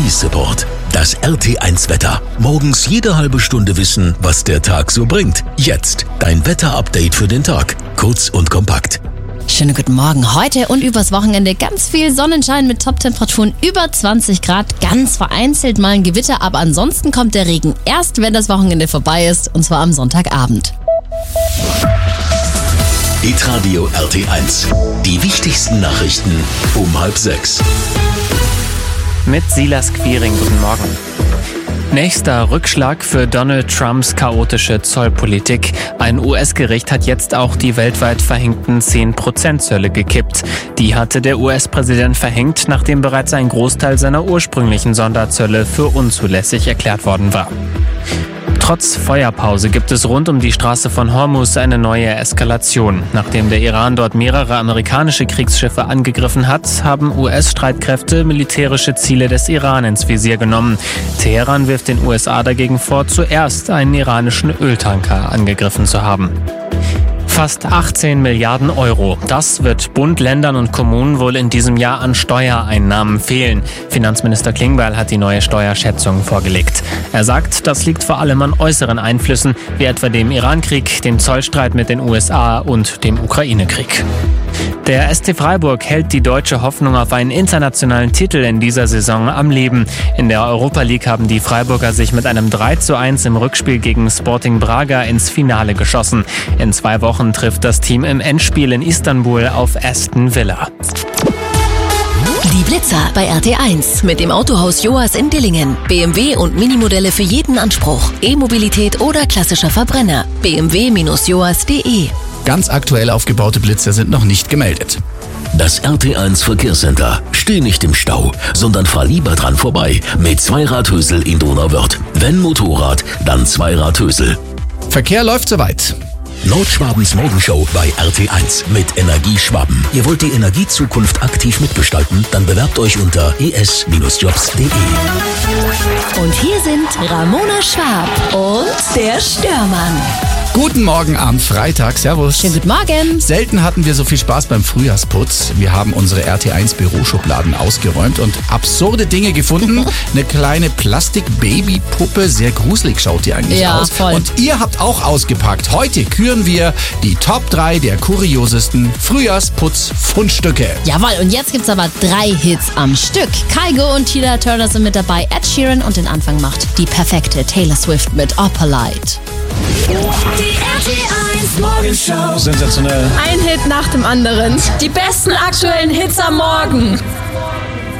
Energiesupport. Das RT1 Wetter. Morgens jede halbe Stunde wissen, was der Tag so bringt. Jetzt dein Wetterupdate für den Tag. Kurz und kompakt. Schönen guten Morgen. Heute und übers Wochenende ganz viel Sonnenschein mit Top-Temperaturen über 20 Grad. Ganz vereinzelt mal ein Gewitter, aber ansonsten kommt der Regen erst, wenn das Wochenende vorbei ist, und zwar am Sonntagabend. Hitradio RT1. Die wichtigsten Nachrichten um 5:30. Mit Silas Quiring, guten Morgen. Nächster Rückschlag für Donald Trumps chaotische Zollpolitik. Ein US-Gericht hat jetzt auch die weltweit verhängten 10% Zölle gekippt. Die hatte der US-Präsident verhängt, nachdem bereits ein Großteil seiner ursprünglichen Sonderzölle für unzulässig erklärt worden war. Trotz Feuerpause gibt es rund um die Straße von Hormuz eine neue Eskalation. Nachdem der Iran dort mehrere amerikanische Kriegsschiffe angegriffen hat, haben US-Streitkräfte militärische Ziele des Iran ins Visier genommen. Teheran wirft den USA dagegen vor, zuerst einen iranischen Öltanker angegriffen zu haben. Fast 18 Milliarden Euro. Das wird Bund, Ländern und Kommunen wohl in diesem Jahr an Steuereinnahmen fehlen. Finanzminister Klingbeil hat die neue Steuerschätzung vorgelegt. Er sagt, das liegt vor allem an äußeren Einflüssen, wie etwa dem Iran-Krieg, dem Zollstreit mit den USA und dem Ukraine-Krieg. Der SC Freiburg hält die deutsche Hoffnung auf einen internationalen Titel in dieser Saison am Leben. In der Europa League haben die Freiburger sich mit einem 3:1 im Rückspiel gegen Sporting Braga ins Finale geschossen. In 2 Wochen trifft das Team im Endspiel in Istanbul auf Aston Villa. Die Blitzer bei RT1 mit dem Autohaus Joas in Dillingen. BMW und Minimodelle für jeden Anspruch. E-Mobilität oder klassischer Verbrenner. bmw-joas.de. Ganz aktuell aufgebaute Blitzer sind noch nicht gemeldet. Das RT1 Verkehrscenter. Steh nicht im Stau, sondern fahr lieber dran vorbei mit Zweiradhösel in Donauwörth. Wenn Motorrad, dann Zweiradhösel. Verkehr läuft soweit. Nordschwabens Morgenshow bei RT1 mit Energieschwaben. Ihr wollt die Energiezukunft aktiv mitgestalten? Dann bewerbt euch unter es-jobs.de. Und hier sind Ramona Schwab und der Störmann. Guten Morgen am Freitag. Servus. Schönen guten Morgen. Selten hatten wir so viel Spaß beim Frühjahrsputz. Wir haben unsere RT1 Büroschubladen ausgeräumt und absurde Dinge gefunden. Eine kleine Plastik-Baby-Puppe. Sehr gruselig schaut die eigentlich aus. Voll. Und ihr habt auch ausgepackt. Heute küren wir die Top 3 der kuriosesten Frühjahrsputz-Fundstücke. Jawohl, und jetzt gibt's aber 3 Hits am Stück. Kygo und Tina Turner sind mit dabei, Ed Sheeran, und den Anfang macht die perfekte Taylor Swift mit Opalite. Die RT1 Morgenshow. Sensationell. Ein Hit nach dem anderen. Die besten aktuellen Hits am Morgen.